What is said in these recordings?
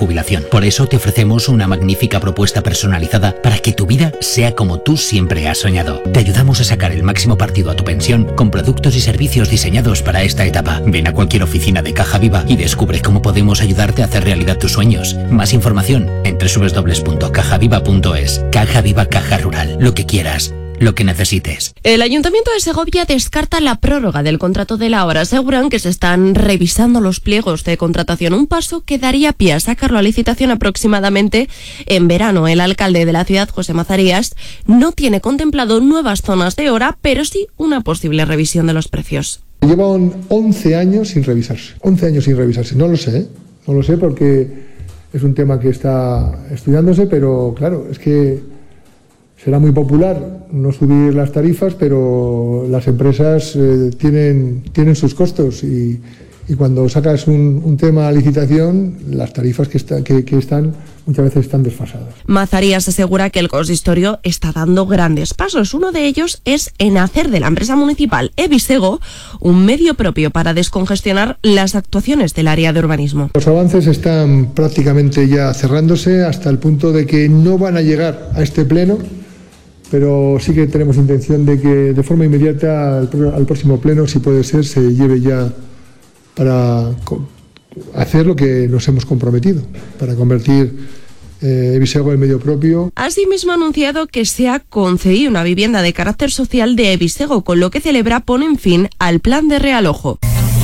jubilación. Por eso te ofrecemos una magnífica propuesta personalizada para que tu vida sea como tú siempre has soñado. Te ayudamos a sacar el máximo partido a tu pensión con productos y servicios diseñados para esta etapa. Ven a cualquier oficina de Caja Viva y descubre cómo podemos ayudarte a hacer realidad tus sueños. Más información en www.cajaviva.es. Caja Viva, Caja Rural. Lo que quieras, lo que necesites. El Ayuntamiento de Segovia descarta la prórroga del contrato de la obra. Aseguran que se están revisando los pliegos de contratación, un paso que daría pie a sacarlo a licitación aproximadamente en verano. El alcalde de la ciudad, José Mazarías, no tiene contemplado nuevas zonas de hora, pero sí una posible revisión de los precios. Llevan 11 años sin revisarse. 11 años sin revisarse. No lo sé porque es un tema que está estudiándose, pero claro, es que será muy popular no subir las tarifas, pero las empresas tienen sus costos y cuando sacas un tema a licitación, las tarifas que están muchas veces están desfasadas. Mazarías asegura que el consistorio está dando grandes pasos. Uno de ellos es en hacer de la empresa municipal Ebisego un medio propio para descongestionar las actuaciones del área de urbanismo. Los avances están prácticamente ya cerrándose hasta el punto de que no van a llegar a este pleno, pero sí que tenemos intención de que de forma inmediata al próximo pleno, si puede ser, se lleve ya para hacer lo que nos hemos comprometido, para convertir Ebisego en medio propio. Asimismo ha anunciado que se ha concedido una vivienda de carácter social de Ebisego, con lo que celebra ponen fin al plan de realojo.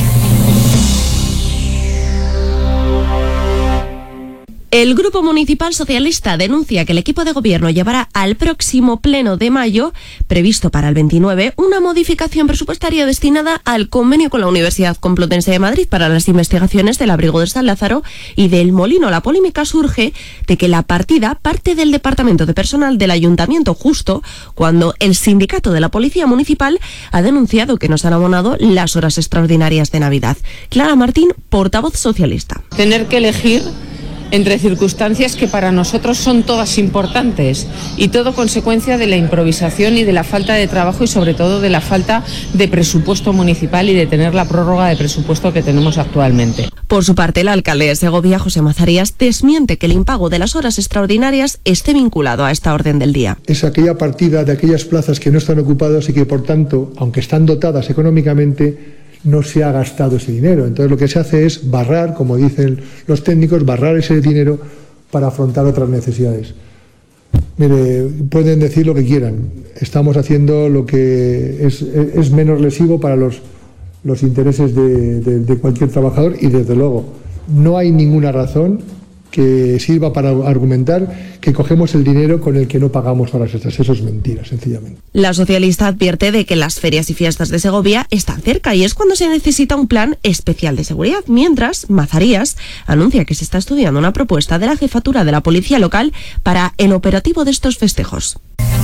El Grupo Municipal Socialista denuncia que el equipo de gobierno llevará al próximo pleno de mayo, previsto para el 29, una modificación presupuestaria destinada al convenio con la Universidad Complutense de Madrid para las investigaciones del abrigo de San Lázaro y del Molino. La polémica surge de que la partida parte del Departamento de Personal del Ayuntamiento justo cuando el sindicato de la Policía Municipal ha denunciado que no se han abonado las horas extraordinarias de Navidad. Clara Martín, portavoz socialista. Tener que elegir entre circunstancias que para nosotros son todas importantes y todo consecuencia de la improvisación y de la falta de trabajo y sobre todo de la falta de presupuesto municipal y de tener la prórroga de presupuesto que tenemos actualmente. Por su parte, el alcalde de Segovia, José Mazarías, desmiente que el impago de las horas extraordinarias esté vinculado a esta orden del día. Es aquella partida de aquellas plazas que no están ocupadas y que, por tanto, aunque están dotadas económicamente, no se ha gastado ese dinero. Entonces lo que se hace es barrar, como dicen los técnicos, barrar ese dinero para afrontar otras necesidades. Mire, pueden decir lo que quieran. Estamos haciendo lo que es menos lesivo para los intereses de cualquier trabajador y, desde luego, no hay ninguna razón que sirva para argumentar que cogemos el dinero con el que no pagamos horas extras. Eso es mentira, sencillamente. La socialista advierte de que las ferias y fiestas de Segovia están cerca y es cuando se necesita un plan especial de seguridad, mientras Mazarías anuncia que se está estudiando una propuesta de la jefatura de la policía local para el operativo de estos festejos.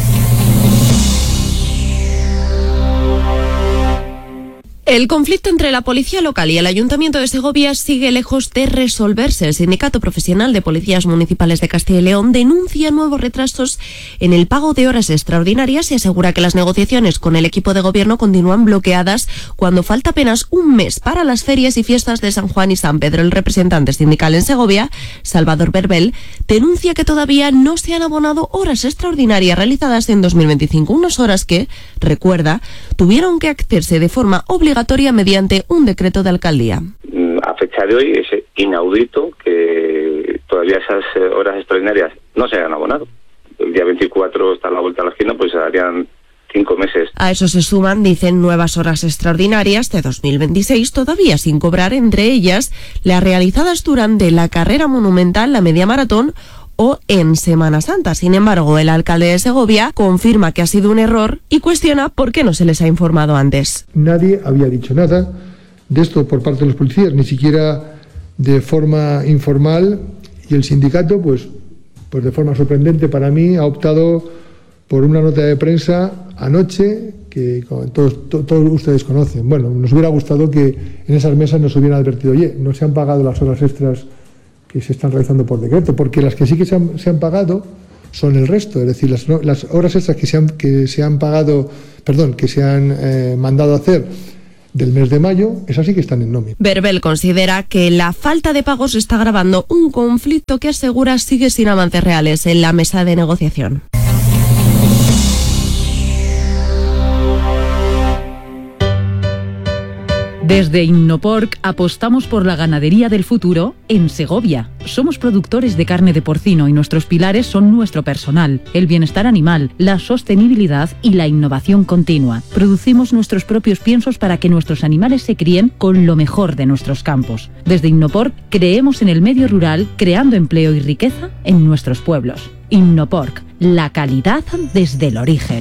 El conflicto entre la policía local y el Ayuntamiento de Segovia sigue lejos de resolverse. El Sindicato Profesional de Policías Municipales de Castilla y León denuncia nuevos retrasos en el pago de horas extraordinarias y asegura que las negociaciones con el equipo de gobierno continúan bloqueadas cuando falta apenas un mes para las ferias y fiestas de San Juan y San Pedro. El representante sindical en Segovia, Salvador Berbel, denuncia que todavía no se han abonado horas extraordinarias realizadas en 2025, unas horas que, recuerda, tuvieron que hacerse de forma obligatoria mediante un decreto de alcaldía. A fecha de hoy es inaudito que todavía esas horas extraordinarias no se hayan abonado. El día 24 está a la vuelta a la esquina, pues harían 5 meses. A eso se suman, dicen, nuevas horas extraordinarias de 2026 todavía sin cobrar, entre ellas las realizadas durante la carrera monumental, la media maratón o en Semana Santa. Sin embargo, el alcalde de Segovia confirma que ha sido un error y cuestiona por qué no se les ha informado antes. Nadie había dicho nada de esto por parte de los policías, ni siquiera de forma informal, y el sindicato, pues de forma sorprendente para mí, ha optado por una nota de prensa anoche que todos ustedes conocen. Bueno, nos hubiera gustado que en esas mesas nos hubieran advertido, oye, no se han pagado las horas extras que se están realizando por decreto, porque las que sí que se han pagado son el resto, es decir, las horas extras que se han pagado, que se han mandado a hacer del mes de mayo, esas sí que están en nómina. Verbel considera que la falta de pagos está agravando un conflicto que asegura sigue sin avances reales en la mesa de negociación. Desde Innoporc apostamos por la ganadería del futuro en Segovia. Somos productores de carne de porcino y nuestros pilares son nuestro personal, el bienestar animal, la sostenibilidad y la innovación continua. Producimos nuestros propios piensos para que nuestros animales se críen con lo mejor de nuestros campos. Desde Innoporc creemos en el medio rural, creando empleo y riqueza en nuestros pueblos. Innoporc, la calidad desde el origen.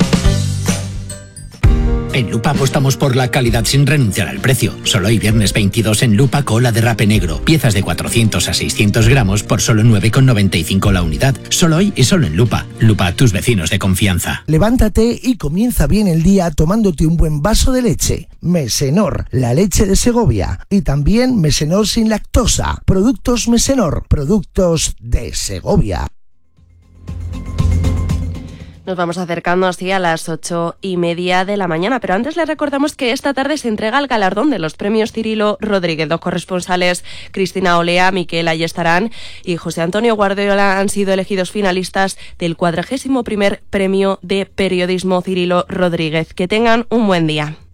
En Lupa apostamos por la calidad sin renunciar al precio. Solo hoy viernes 22 en Lupa cola de rape negro. Piezas de 400 a 600 gramos por solo 9,95 la unidad. Solo hoy y solo en Lupa. Lupa, tus vecinos de confianza. Levántate y comienza bien el día tomándote un buen vaso de leche. Mesenor, la leche de Segovia. Y también Mesenor sin lactosa. Productos Mesenor, productos de Segovia. Nos vamos acercando así a las 8:30 de la mañana, pero antes les recordamos que esta tarde se entrega el galardón de los premios Cirilo Rodríguez. Los corresponsales Cristina Olea, Miquel Ayestarán y José Antonio Guardiola han sido elegidos finalistas del 41º premio de periodismo Cirilo Rodríguez. Que tengan un buen día.